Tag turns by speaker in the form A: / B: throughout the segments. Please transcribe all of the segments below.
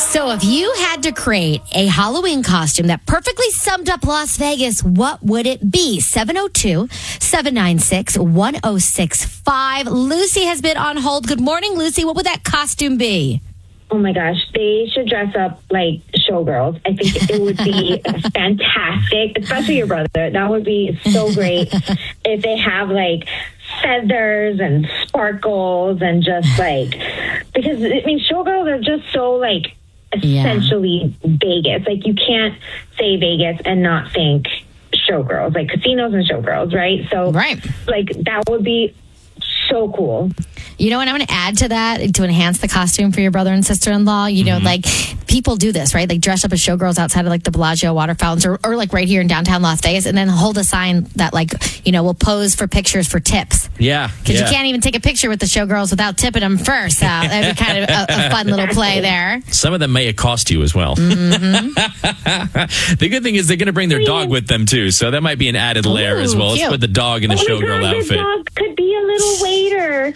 A: So if you had to create a Halloween costume that perfectly summed up Las Vegas, what would it be? 702-796-1065. Lucy has been on hold. Good morning, Lucy. What would that costume be?
B: Oh my gosh, they should dress up like showgirls. I think it would be fantastic, especially your brother. That would be so great if they have like feathers and sparkles and just like, because I mean, showgirls are just so like essentially Vegas. Like you can't say Vegas and not think showgirls, like casinos and showgirls, right? So like that would be so cool.
A: You know, and I'm going to add to that to enhance the costume for your brother and sister-in-law. You know, like people do this, right? Like dress up as showgirls outside of like the Bellagio water fountains or like right here in downtown Las Vegas and then hold a sign that like, you know, will pose for pictures for tips.
C: Yeah.
A: Because you can't even take a picture with the showgirls without tipping them first. That'd be kind of a fun little play there.
C: Some of them may accost you as well. The good thing is they're going to bring their dog with them too. So that might be an added layer as well.
A: Cute.
C: Let's put the dog in the showgirl outfit.
B: The dog could be a little waiter.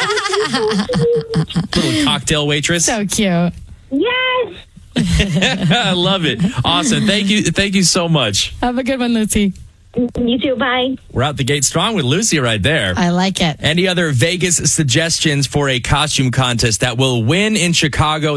C: Little cocktail waitress.
A: So cute.
B: Yes.
C: I love it. Awesome. Thank you. Thank you so much.
A: Have a good one, Lucy.
B: You too. Bye.
C: We're out the gate strong with Lucy right there.
A: I like it.
C: Any other Vegas suggestions for a costume contest that will win in Chicago?